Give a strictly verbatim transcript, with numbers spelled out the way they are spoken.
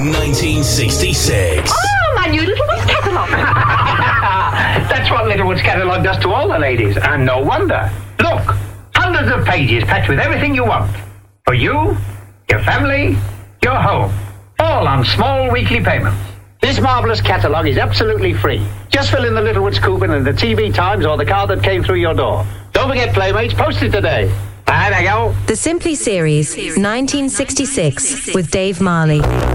nineteen sixty-six. Oh, my new Littlewoods catalogue. That's what Littlewoods catalogue does to all the ladies, and no wonder. Look, hundreds of pages packed with everything you want. For you, your family, your home. All on small weekly payments. This marvellous catalogue is absolutely free. Just fill in the Littlewoods coupon and the T V Times or the card that came through your door. Don't forget Playmates, posted today. There you go. The Simply Series, nineteen sixty-six, with Dave Marley.